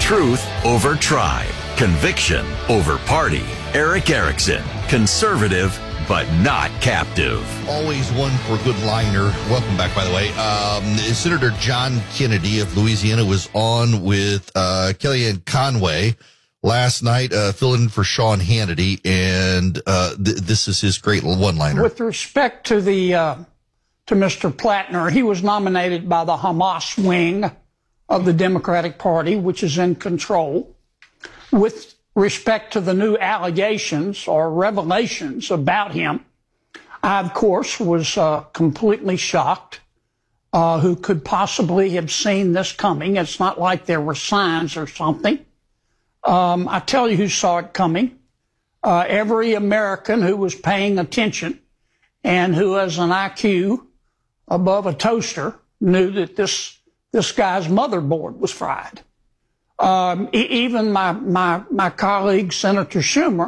Truth over tribe. Conviction over party. Erick Erickson. Conservative, but not captive. Always one for a good liner. Welcome back, by the way. Senator John Kennedy of Louisiana was on with Kellyanne Conway last night, filling in for Sean Hannity, and this is his great one-liner. With respect to to Mr. Plattner, he was nominated by the Hamas wing of the Democratic Party, which is in control. With respect to the new allegations or revelations about him, I, of course, was completely shocked. Who could possibly have seen this coming? It's not like there were signs or something. I tell you who saw it coming. Every American who was paying attention and who has an IQ above a toaster knew that this guy's motherboard was fried. Even my colleague, Senator Schumer,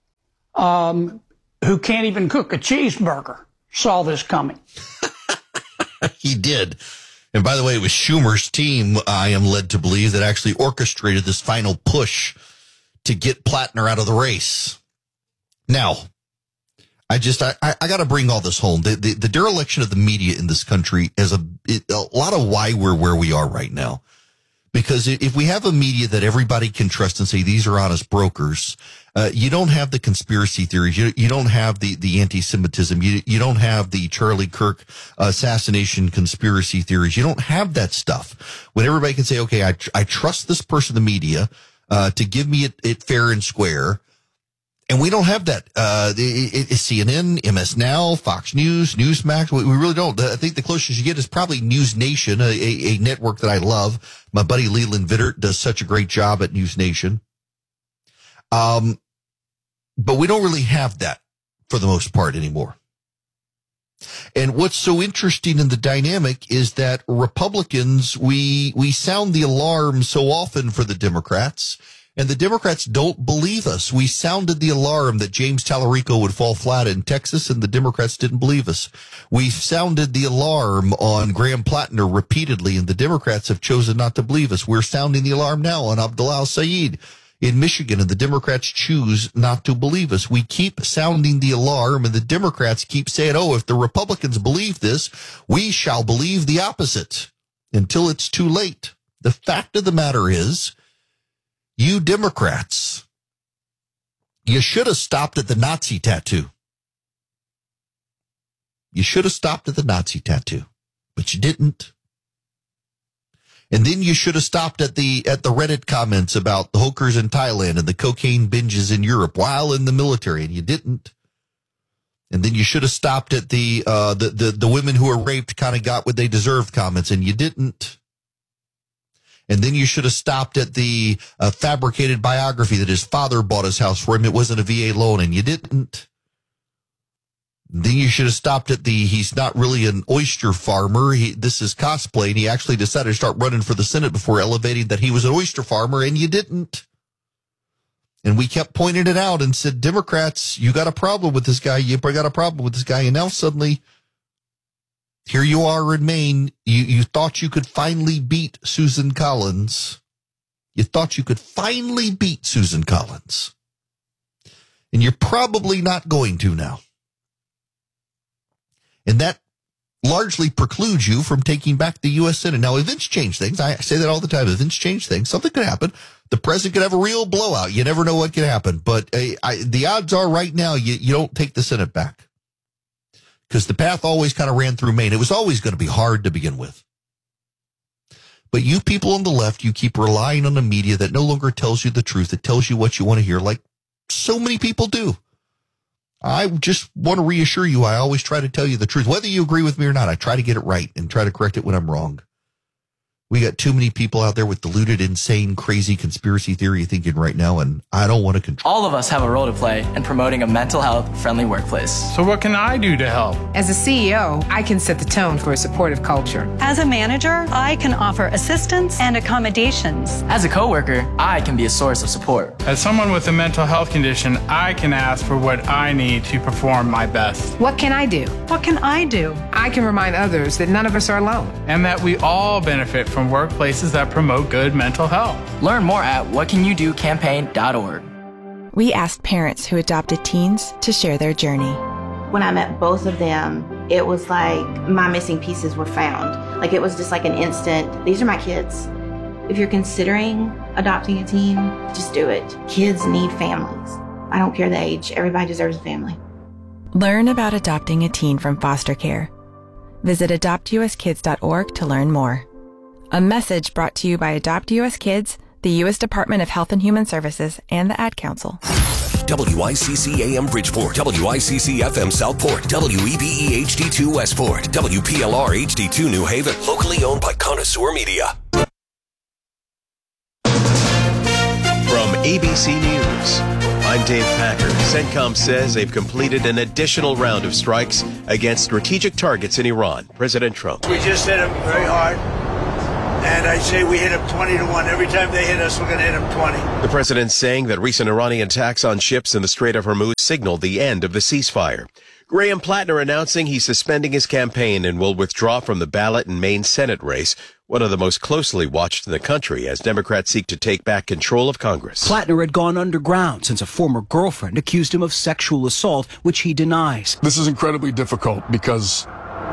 who can't even cook a cheeseburger, saw this coming. He did. And by the way, it was Schumer's team, I am led to believe, that actually orchestrated this final push to get Plattner out of the race. Now, I got to bring all this home. The dereliction of the media in this country is a lot of why we're where we are right now. Because if we have a media that everybody can trust and say these are honest brokers, you don't have the conspiracy theories. You don't have the anti-Semitism. You don't have the Charlie Kirk assassination conspiracy theories. You don't have that stuff. When everybody can say, okay, I trust this person, the media, to give me it fair and square. And we don't have that. CNN, MS Now, Fox News, Newsmax. We really don't. I think the closest you get is probably News Nation, a network that I love. My buddy Leland Vittert does such a great job at News Nation. But we don't really have that for the most part anymore. And what's so interesting in the dynamic is that Republicans, we sound the alarm so often for the Democrats. And the Democrats don't believe us. We sounded the alarm that James Tallarico would fall flat in Texas, and the Democrats didn't believe us. We sounded the alarm on Graham Plattner repeatedly, and the Democrats have chosen not to believe us. We're sounding the alarm now on Abdullah al-Sayed in Michigan, and the Democrats choose not to believe us. We keep sounding the alarm, and the Democrats keep saying, oh, if the Republicans believe this, we shall believe the opposite until it's too late. The fact of the matter is, you Democrats, you should have stopped at the Nazi tattoo. You should have stopped at the Nazi tattoo, but you didn't. And then you should have stopped at the Reddit comments about the hookers in Thailand and the cocaine binges in Europe while in the military, and you didn't. And then you should have stopped at the women who were raped kind of got what they deserved comments, and you didn't. And then you should have stopped at the fabricated biography that his father bought his house for him. It wasn't a VA loan, and you didn't. Then you should have stopped at he's not really an oyster farmer. This is cosplay, and he actually decided to start running for the Senate before elevating that he was an oyster farmer, and you didn't. And we kept pointing it out and said, Democrats, you got a problem with this guy. You got a problem with this guy. And now suddenly, here you are in Maine. You thought you could finally beat Susan Collins. You thought you could finally beat Susan Collins. And you're probably not going to now. And that largely precludes you from taking back the U.S. Senate. Now, events change things. I say that all the time. Events change things. Something could happen. The president could have a real blowout. You never know what could happen. But the odds are right now you don't take the Senate back. Because the path always kind of ran through Maine. It was always going to be hard to begin with. But you people on the left, you keep relying on the media that no longer tells you the truth. It tells you what you want to hear, like so many people do. I just want to reassure you, I always try to tell you the truth. Whether you agree with me or not, I try to get it right and try to correct it when I'm wrong. We got too many people out there with deluded, insane, crazy conspiracy theory thinking right now, and I don't want to control. All of us have a role to play in promoting a mental health friendly workplace. So what can I do to help? As a CEO, I can set the tone for a supportive culture. As a manager, I can offer assistance and accommodations. As a coworker, I can be a source of support. As someone with a mental health condition, I can ask for what I need to perform my best. What can I do? What can I do? I can remind others that none of us are alone. And that we all benefit from from workplaces that promote good mental health. Learn more at whatcanyoudocampaign.org. We asked parents who adopted teens to share their journey. When I met both of them, it was like my missing pieces were found. Like it was just like an instant, these are my kids. If you're considering adopting a teen, just do it. Kids need families. I don't care the age. Everybody deserves a family. Learn about adopting a teen from foster care. Visit adoptuskids.org to learn more. A message brought to you by Adopt US Kids, the U.S. Department of Health and Human Services, and the Ad Council. WICC AM Bridgeport, WICC FM Southport, WEBE HD2 Westport, WPLR HD2 New Haven, locally owned by Connoisseur Media. From ABC News, I'm Dave Packer. CENTCOM says they've completed an additional round of strikes against strategic targets in Iran. President Trump. We just hit them very hard. And I say we hit them 20-1. Every time they hit us, we're going to hit them 20. The president saying that recent Iranian attacks on ships in the Strait of Hormuz signaled the end of the ceasefire. Graham Plattner announcing he's suspending his campaign and will withdraw from the ballot in Maine Senate race, one of the most closely watched in the country as Democrats seek to take back control of Congress. Plattner had gone underground since a former girlfriend accused him of sexual assault, which he denies. This is incredibly difficult because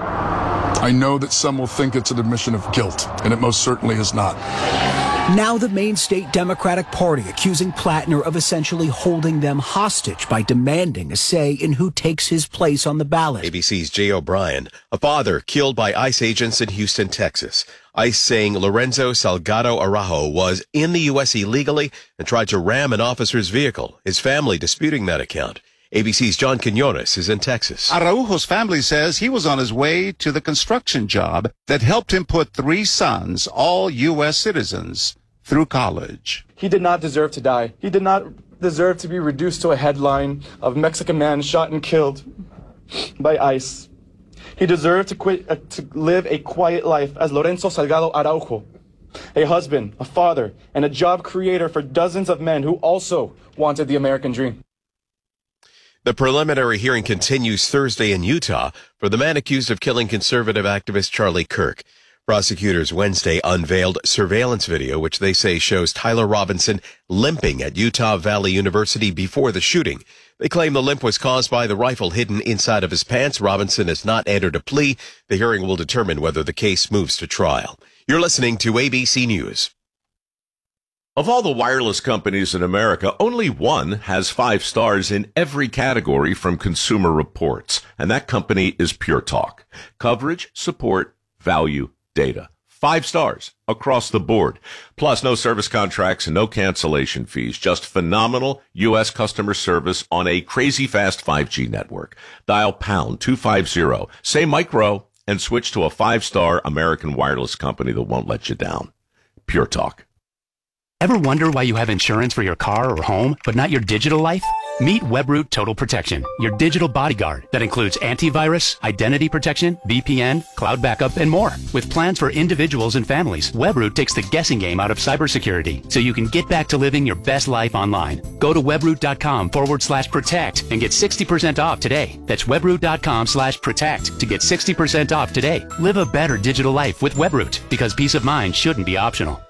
I know that some will think it's an admission of guilt, and it most certainly is not. Now the Maine State Democratic Party accusing Plattner of essentially holding them hostage by demanding a say in who takes his place on the ballot. ABC's Jay O'Brien, a father killed by ICE agents in Houston, Texas. ICE saying Lorenzo Salgado Araujo was in the U.S. illegally and tried to ram an officer's vehicle, his family disputing that account. ABC's John Quinones is in Texas. Araujo's family says he was on his way to the construction job that helped him put 3 sons, all U.S. citizens, through college. He did not deserve to die. He did not deserve to be reduced to a headline of Mexican man shot and killed by ICE. He deserved to live a quiet life as Lorenzo Salgado Araujo, a husband, a father, and a job creator for dozens of men who also wanted the American dream. The preliminary hearing continues Thursday in Utah for the man accused of killing conservative activist Charlie Kirk. Prosecutors Wednesday unveiled surveillance video, which they say shows Tyler Robinson limping at Utah Valley University before the shooting. They claim the limp was caused by the rifle hidden inside of his pants. Robinson has not entered a plea. The hearing will determine whether the case moves to trial. You're listening to ABC News. Of all the wireless companies in America, only one has 5 stars in every category from Consumer Reports, and that company is Pure Talk. Coverage, support, value, data. 5 stars across the board. Plus, no service contracts and no cancellation fees. Just phenomenal U.S. customer service on a crazy fast 5G network. Dial pound 250, say micro, and switch to a 5-star American wireless company that won't let you down. Pure Talk. Ever wonder why you have insurance for your car or home, but not your digital life? Meet Webroot Total Protection, your digital bodyguard that includes antivirus, identity protection, VPN, cloud backup, and more. With plans for individuals and families, Webroot takes the guessing game out of cybersecurity so you can get back to living your best life online. Go to webroot.com/protect and get 60% off today. That's webroot.com/protect to get 60% off today. Live a better digital life with Webroot because peace of mind shouldn't be optional.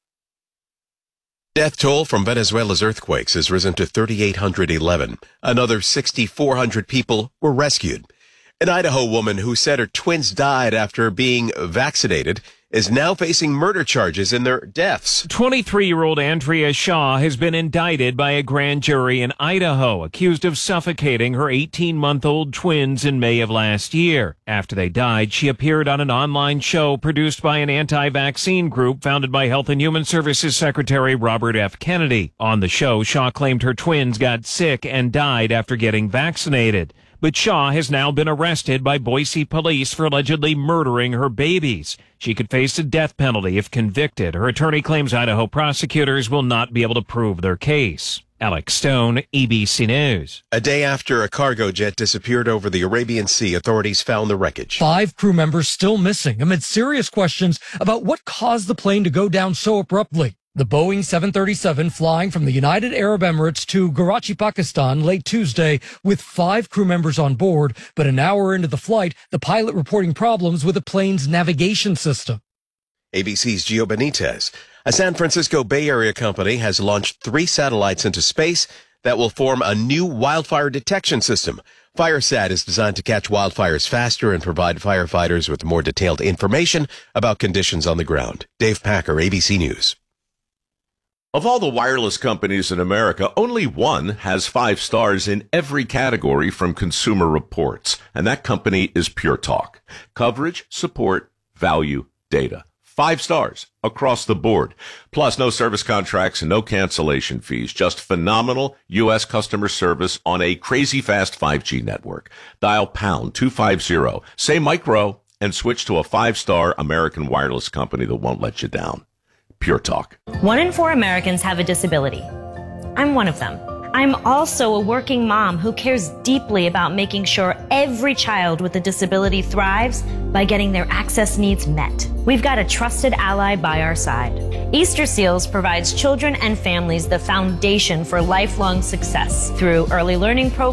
Death toll from Venezuela's earthquakes has risen to 3,811. Another 6,400 people were rescued. An Idaho woman who said her twins died after being vaccinated is now facing murder charges in their deaths. 23-year-old Andrea Shaw has been indicted by a grand jury in Idaho, accused of suffocating her 18-month-old twins in May of last year. After they died, she appeared on an online show produced by an anti-vaccine group founded by Health and Human Services Secretary Robert F. Kennedy. On the show, Shaw claimed her twins got sick and died after getting vaccinated. But Shaw has now been arrested by Boise police for allegedly murdering her babies. She could face a death penalty if convicted. Her attorney claims Idaho prosecutors will not be able to prove their case. Alex Stone, ABC News. A day after a cargo jet disappeared over the Arabian Sea, authorities found the wreckage. 5 crew members still missing amid serious questions about what caused the plane to go down so abruptly. The Boeing 737 flying from the United Arab Emirates to Karachi, Pakistan late Tuesday with 5 crew members on board, but an hour into the flight, the pilot reporting problems with the plane's navigation system. ABC's Gio Benitez. A San Francisco Bay Area company has launched 3 satellites into space that will form a new wildfire detection system. FireSat is designed to catch wildfires faster and provide firefighters with more detailed information about conditions on the ground. Dave Packer, ABC News. Of all the wireless companies in America, only one has 5 stars in every category from Consumer Reports, and that company is Pure Talk. Coverage, support, value, data. 5 stars across the board. Plus, no service contracts and no cancellation fees. Just phenomenal U.S. customer service on a crazy fast 5G network. Dial pound 250, say micro, and switch to a 5-star American wireless company that won't let you down. Pure Talk. 1 in 4 Americans have a disability. I'm one of them. I'm also a working mom who cares deeply about making sure every child with a disability thrives by getting their access needs met. We've got a trusted ally by our side. Easter Seals provides children and families the foundation for lifelong success through early learning programs,